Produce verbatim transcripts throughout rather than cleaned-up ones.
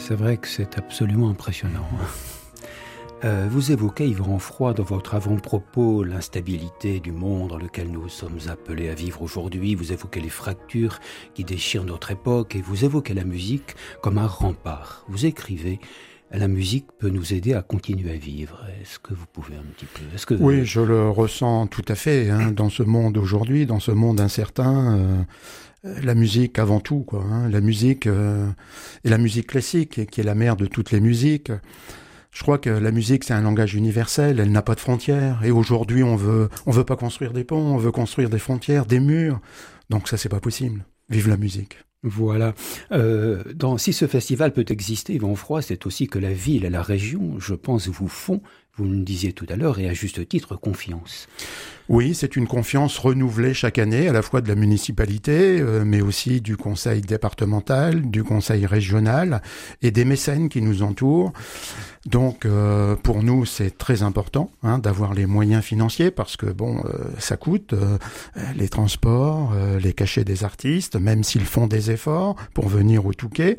C'est vrai que c'est absolument impressionnant. Euh, vous évoquez, Yves Renfroy, dans votre avant-propos, l'instabilité du monde dans lequel nous sommes appelés à vivre aujourd'hui. Vous évoquez les fractures qui déchirent notre époque et vous évoquez la musique comme un rempart. Vous écrivez: la musique peut nous aider à continuer à vivre. Est-ce que vous pouvez un petit peu... Est-ce que... Oui, je le ressens tout à fait. Hein, dans ce monde aujourd'hui, dans ce monde incertain, euh, la musique avant tout, quoi. Hein, la musique euh, et la musique classique, qui est la mère de toutes les musiques. Je crois que la musique, c'est un langage universel, elle n'a pas de frontières. Et aujourd'hui, on veut, on veut pas construire des ponts, on veut construire des frontières, des murs. Donc ça, c'est pas possible. Vive la musique. Voilà. Euh, dans, si ce festival peut exister, Yves Renfroy, c'est aussi que la ville et la région, je pense, vous font, vous me disiez tout à l'heure, et à juste titre, confiance. Oui, c'est une confiance renouvelée chaque année, à la fois de la municipalité, euh, mais aussi du conseil départemental, du conseil régional et des mécènes qui nous entourent. Donc, euh, pour nous, c'est très important hein, d'avoir les moyens financiers parce que bon, euh, ça coûte euh, les transports, euh, les cachets des artistes, même s'ils font des efforts pour venir au Touquet.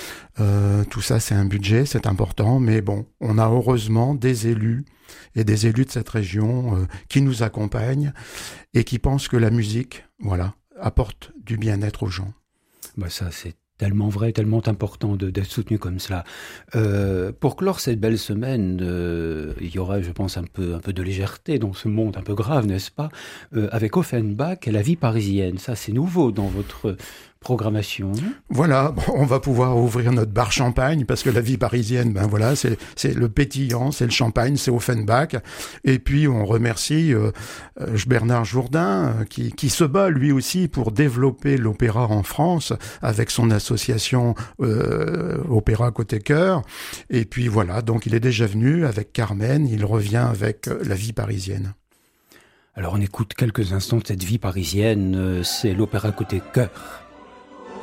Euh, tout ça, c'est un budget, c'est important, mais bon, on a heureusement des élus et des élus de cette région euh, qui nous accompagnent et qui pensent que la musique, voilà, apporte du bien-être aux gens. Bah ça, c'est tellement vrai, tellement important de, d'être soutenu comme cela. Euh, pour clore cette belle semaine, euh, il y aura, je pense, un peu, un peu de légèreté dans ce monde un peu grave, n'est-ce pas, euh, avec Offenbach et la vie parisienne. Ça, c'est nouveau dans votre programmation. Voilà, bon, on va pouvoir ouvrir notre bar champagne parce que la vie parisienne, ben voilà, c'est c'est le pétillant, c'est le champagne, c'est Offenbach. Et puis on remercie euh, euh, Bernard Jourdain euh, qui qui se bat lui aussi pour développer l'opéra en France avec son association euh, Opéra Côté Cœur. Et puis voilà, donc il est déjà venu avec Carmen, il revient avec euh, la vie parisienne. Alors on écoute quelques instants de cette vie parisienne, c'est l'Opéra Côté Cœur.